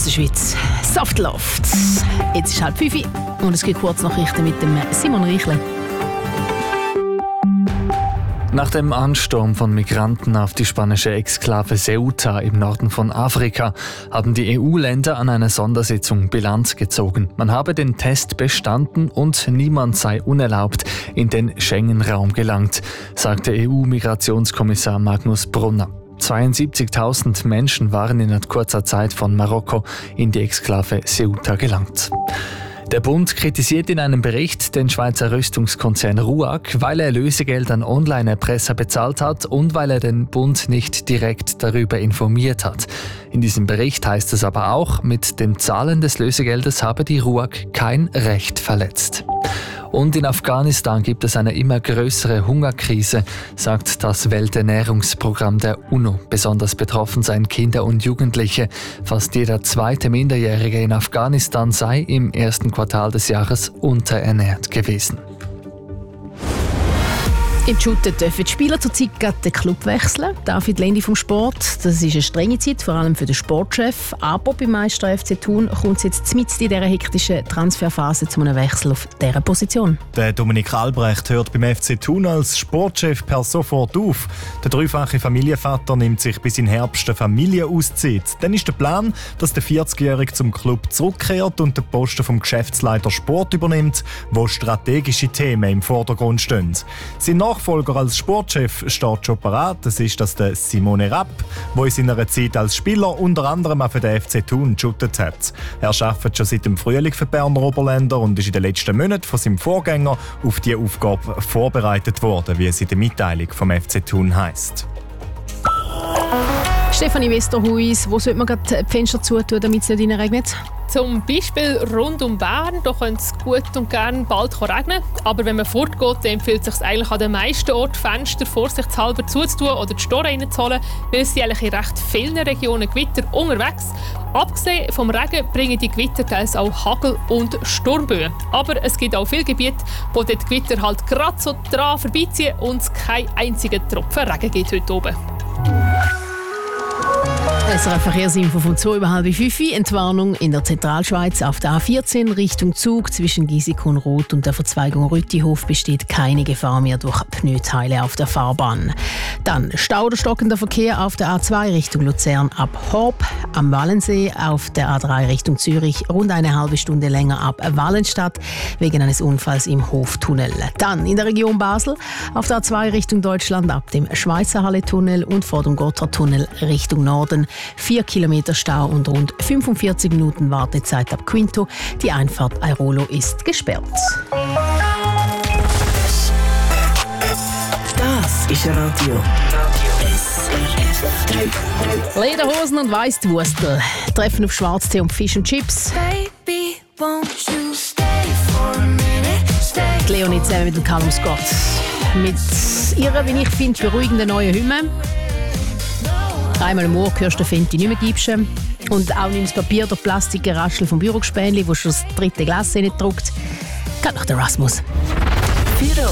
der Schweiz. Softloft. Jetzt ist 4:30 und es gibt Kurznachrichten mit dem Simon Reichle. Nach dem Ansturm von Migranten auf die spanische Exklave Ceuta im Norden von Afrika haben die EU-Länder an einer Sondersitzung Bilanz gezogen. Man habe den Test bestanden und niemand sei unerlaubt in den Schengen-Raum gelangt, sagte EU-Migrationskommissar Magnus Brunner. 72.000 Menschen waren in kurzer Zeit von Marokko in die Exklave Ceuta gelangt. Der Bund kritisiert in einem Bericht den Schweizer Rüstungskonzern RUAG, weil er Lösegeld an Online-Erpresser bezahlt hat und weil er den Bund nicht direkt darüber informiert hat. In diesem Bericht heißt es aber auch, mit dem Zahlen des Lösegeldes habe die RUAG kein Recht verletzt. Und in Afghanistan gibt es eine immer größere Hungerkrise, sagt das Welternährungsprogramm der UNO. Besonders betroffen seien Kinder und Jugendliche. Fast jeder zweite Minderjährige in Afghanistan sei im ersten Quartal des Jahres unterernährt gewesen. Im Shooten dürfen die Spieler zurzeit gerade den Club wechseln. David Lendi vom Sport. Das ist eine strenge Zeit, vor allem für den Sportchef. Aber beim Meister FC Thun kommt es jetzt mitten in dieser hektischen Transferphase zu einem Wechsel auf dieser Position. Der Dominik Albrecht hört beim FC Thun als Sportchef per sofort auf. Der dreifache Familienvater nimmt sich bis in Herbst eine Familienauszeit. Dann ist der Plan, dass der 40-Jährige zum Club zurückkehrt und den Posten vom Geschäftsleiter Sport übernimmt, wo strategische Themen im Vordergrund stehen. Sein Nachfolger als Sportchef steht schon parat. Das ist der Simone Rapp, der in seiner Zeit als Spieler unter anderem auch für den FC Thun geshootet hat. Er arbeitet schon seit dem Frühling für die Berner Oberländer und ist in den letzten Monaten von seinem Vorgänger auf diese Aufgabe vorbereitet worden, wie es in der Mitteilung vom FC Thun heisst. Stefanie Westerhuis, wo sollte man gerade die Fenster zutun, damit es nicht regnet? Zum Beispiel rund um Bern, da könnte es gut und gern bald regnen. Aber wenn man fortgeht, dann empfiehlt es sich eigentlich an den meisten Orten, Fenster vorsichtshalber zuzutun oder die Store reinzuholen, weil es sind eigentlich in recht vielen Regionen Gewitter unterwegs. Abgesehen vom Regen bringen die Gewitter teils auch Hagel und Sturmböen. Aber es gibt auch viele Gebiete, wo die Gewitter halt gerade so dran vorbeiziehen und es keinen einzigen Tropfen Regen gibt heute oben. SRF Verkehrsinfo von 4:30. Entwarnung in der Zentralschweiz auf der A14 Richtung Zug zwischen Giesecke-Roth und der Verzweigung Rüttihof besteht keine Gefahr mehr durch Pneuteile auf der Fahrbahn. Dann Stau oder stockender Verkehr auf der A2 Richtung Luzern ab Horb, am Wallensee auf der A3 Richtung Zürich rund eine halbe Stunde länger ab Wallenstadt wegen eines Unfalls im Hoftunnel. Dann in der Region Basel auf der A2 Richtung Deutschland ab dem Schweizerhalle-Tunnel und vor dem Gotthardtunnel Richtung Norden 4 Kilometer Stau und rund 45 Minuten Wartezeit ab Quinto. Die Einfahrt Airolo ist gesperrt. Das ist Radio SRF 3. Lederhosen und Weisswurstel treffen auf Schwarztee und Fish and Chips. Baby, won't you stay for a minute? Stay. Die Leonie zusammen mit dem Callum Scott. Mit ihrer, wie ich finde, beruhigenden neuen Hymne. Einmal im Ohr hörst du den Fenty nicht mehr gibst. Und auch nicht das Papier oder Plastikgeraschel vom Bürogespänli, wo schon das dritte Glas nicht druckt. Geht nach der Rasmus.